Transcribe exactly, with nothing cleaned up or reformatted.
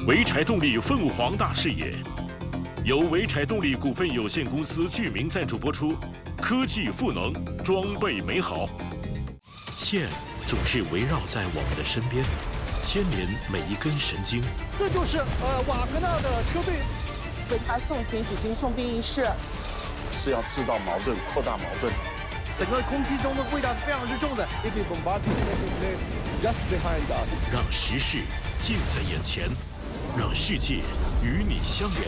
潍柴动力凤凰大视野，由潍柴动力股份有限公司剧名赞助播出。科技赋能，装备美好。线总是围绕在我们的身边，牵连每一根神经。 这就是呃瓦格纳的车队为他送行举行送殡仪式， 是要制造矛盾，扩大矛盾。 整个空气中的味道是非常之重的。If you bombard just behind us， 让时事近在眼前，让世界与你相连。